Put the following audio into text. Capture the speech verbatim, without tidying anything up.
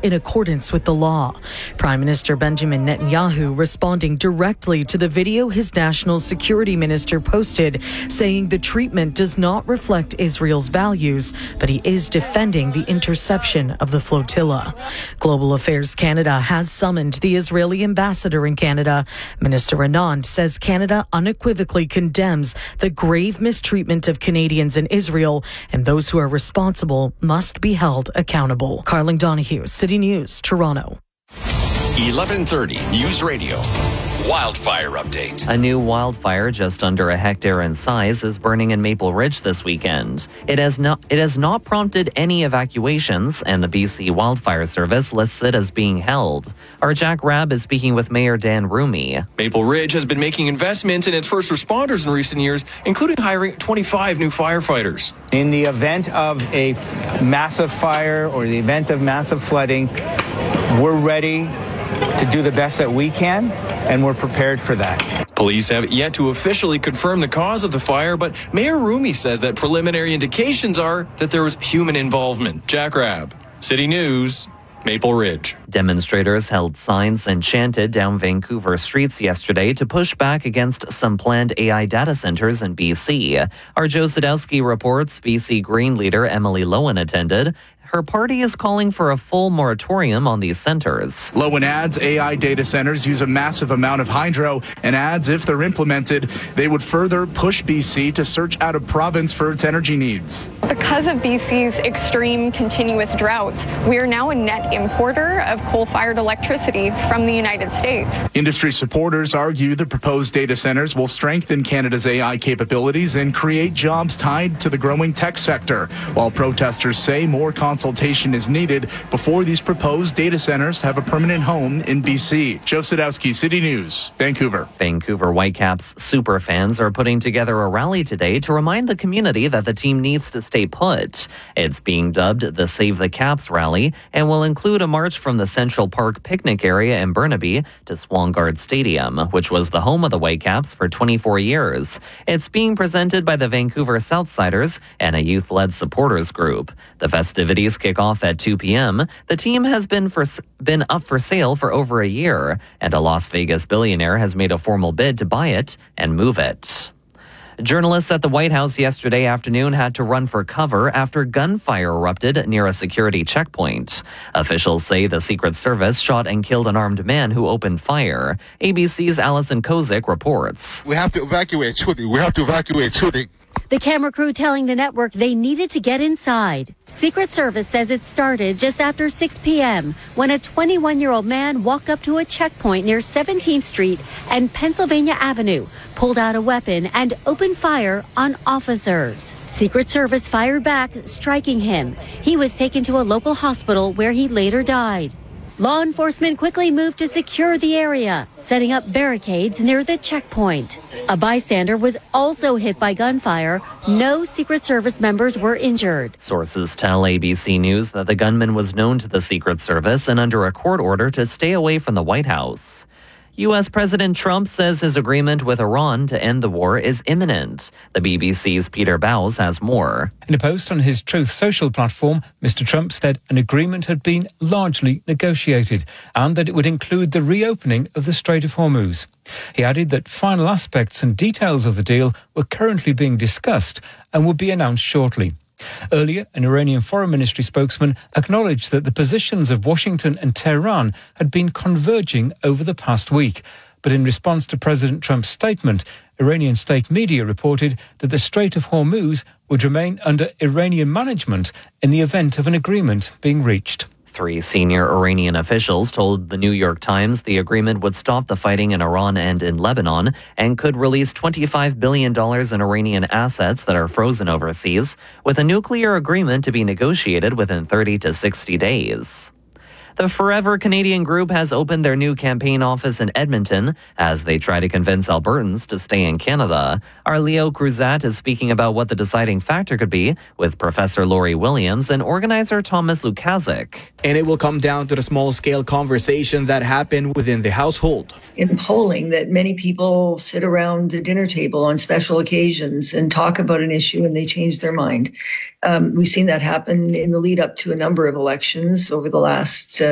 in accordance with the law. Prime Minister Benjamin Netanyahu responding directly to the video his national security minister posted, saying the treatment does not reflect Israel's values, but he is defending the interception of the flotilla. Global Affairs Canada has summoned the Israeli ambassador in Canada. Minister Anand says Canada unequivocally condemns the grave mistreatment of Canadians in Israel, and those who are responsible must be held accountable. Carling Donahue, City News, Toronto. eleven thirty News Radio. Wildfire update. A new wildfire just under a hectare in size is burning in Maple Ridge this weekend. It has not it has not prompted any evacuations, and the B C Wildfire Service lists it as being held. Our Jack Rabb is speaking with Mayor Dan Rumi. Maple Ridge has been making investments in its first responders in recent years, including hiring twenty-five new firefighters. In the event of a f- massive fire or the event of massive flooding, we're ready to do the best that we can, and we're prepared for that. Police have yet to officially confirm the cause of the fire, but Mayor Rumi says that preliminary indications are that there was human involvement. Jack Rabb, City News, Maple Ridge. Demonstrators held signs and chanted down Vancouver streets yesterday to push back against some planned A I data centers in B C. Our Joe Sadowski reports B C Green leader Emily Lowen attended. Her party is calling for a full moratorium on these centers. Lowen adds A I data centers use a massive amount of hydro and adds if they're implemented, they would further push B C to search out of province for its energy needs. Because of B C's extreme continuous droughts, we are now a net importer of coal-fired electricity from the United States. Industry supporters argue the proposed data centers will strengthen Canada's A I capabilities and create jobs tied to the growing tech sector, while protesters say more consultation is needed before these proposed data centers have a permanent home in B C. Joe Sadowski, City News, Vancouver. Vancouver Whitecaps super fans are putting together a rally today to remind the community that the team needs to stay put. It's being dubbed the Save the Caps rally and will include a march from the Central Park picnic area in Burnaby to Swangard Stadium, which was the home of the Whitecaps for twenty-four years. It's being presented by the Vancouver Southsiders and a youth-led supporters group. The festivities kick off at two p.m. The team has been for been up for sale for over a year, and a Las Vegas billionaire has made a formal bid to buy it and move it. Journalists at the White House yesterday afternoon had to run for cover after gunfire erupted near a security checkpoint. Officials say the Secret Service shot and killed an armed man who opened fire. A B C's Alison Kozik reports. We have to evacuate shooting. We have to evacuate shooting. The camera crew telling the network they needed to get inside. Secret Service says it started just after six p.m. when a twenty-one-year-old man walked up to a checkpoint near seventeenth Street and Pennsylvania Avenue, pulled out a weapon and opened fire on officers. Secret Service fired back, striking him. He was taken to a local hospital where he later died. Law enforcement quickly moved to secure the area, setting up barricades near the checkpoint. A bystander was also hit by gunfire. No Secret Service members were injured. Sources tell A B C News that the gunman was known to the Secret Service and under a court order to stay away from the White House. U S President Trump says his agreement with Iran to end the war is imminent. The B B C's Peter Bowes has more. In a post on his Truth Social platform, Mister Trump said an agreement had been largely negotiated and that it would include the reopening of the Strait of Hormuz. He added that final aspects and details of the deal were currently being discussed and would be announced shortly. Earlier, an Iranian Foreign Ministry spokesman acknowledged that the positions of Washington and Tehran had been converging over the past week. But in response to President Trump's statement, Iranian state media reported that the Strait of Hormuz would remain under Iranian management in the event of an agreement being reached. Three senior Iranian officials told the New York Times the agreement would stop the fighting in Iran and in Lebanon and could release twenty-five billion dollars in Iranian assets that are frozen overseas, with a nuclear agreement to be negotiated within thirty to sixty days. The Forever Canadian Group has opened their new campaign office in Edmonton as they try to convince Albertans to stay in Canada. Our Leo Cruzat is speaking about what the deciding factor could be with Professor Laurie Williams and organizer Thomas Lukazik. And it will come down to the small-scale conversation that happened within the household. In polling, that many people sit around the dinner table on special occasions and talk about an issue and they change their mind. Um, we've seen that happen in the lead up to a number of elections over the last uh,